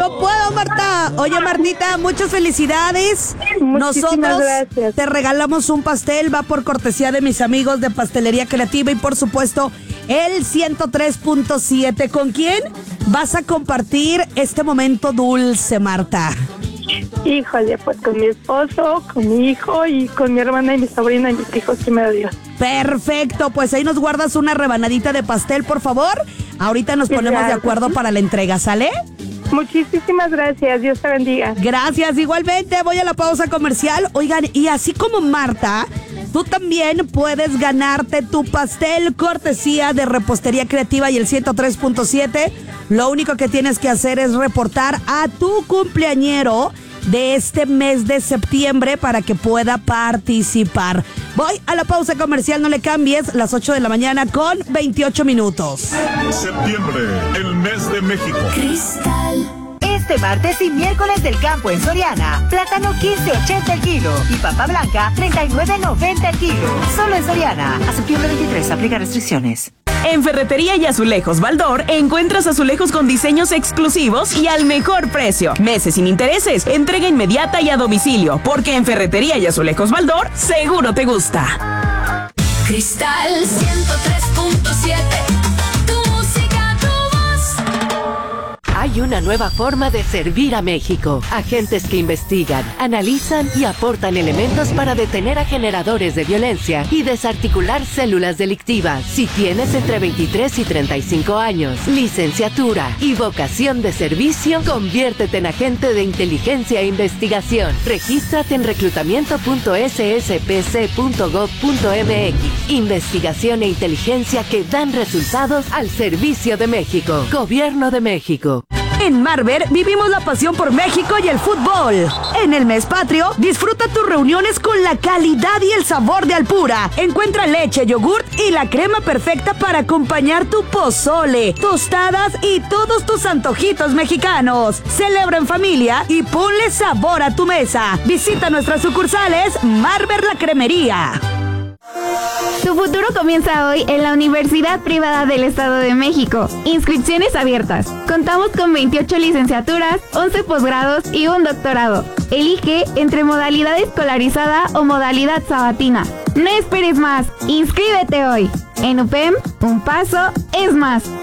No puedo, Marta. Oye, Martita, muchas felicidades. Muchísimas Nosotros gracias. te regalamos un pastel, va por cortesía de mis amigos de Pastelería Creativa y por supuesto el 103.7. ¿Con quién vas a compartir este momento dulce, Marta? Híjole, pues con mi esposo, con mi hijo y con mi hermana y mi sobrina y mis hijos, que me dio Dios. Perfecto, pues ahí nos guardas una rebanadita de pastel, por favor. Ahorita nos ponemos de acuerdo para la entrega, ¿sale? Muchísimas gracias, Dios te bendiga. Gracias, igualmente. Voy a la pausa comercial. Oigan, y así como Marta, tú también puedes ganarte tu pastel cortesía de Repostería Creativa y el 103.7. Lo único que tienes que hacer es reportar a tu cumpleañero de este mes de septiembre para que pueda participar. Voy a la pausa comercial, no le cambies, las 8 de la mañana con 28 minutos. Septiembre, el mes de México. Cristal. Este martes y miércoles del campo en Soriana. Plátano 15.80 el kilo y papa blanca 39.90 el kilo. Solo en Soriana. A septiembre 23 aplica restricciones. En Ferretería y Azulejos Baldor encuentras azulejos con diseños exclusivos y al mejor precio. Meses sin intereses, entrega inmediata y a domicilio. Porque en Ferretería y Azulejos Baldor seguro te gusta. Cristal 103.7. Hay una nueva forma de servir a México. Agentes que investigan, analizan y aportan elementos para detener a generadores de violencia y desarticular células delictivas. Si tienes entre 23 y 35 años, licenciatura y vocación de servicio, conviértete en agente de inteligencia e investigación. Regístrate en reclutamiento.sspc.gov.mx. Investigación e inteligencia que dan resultados al servicio de México. Gobierno de México. En Marver vivimos la pasión por México y el fútbol. En el mes patrio, disfruta tus reuniones con la calidad y el sabor de Alpura. Encuentra leche, yogurt y la crema perfecta para acompañar tu pozole, tostadas y todos tus antojitos mexicanos. Celebra en familia y ponle sabor a tu mesa. Visita nuestras sucursales Marver La Cremería. Tu futuro comienza hoy en la Universidad Privada del Estado de México. Inscripciones abiertas. Contamos con 28 licenciaturas, 11 posgrados y un doctorado. Elige entre modalidad escolarizada o modalidad sabatina. No esperes más. Inscríbete hoy. En UPEM, un paso es más.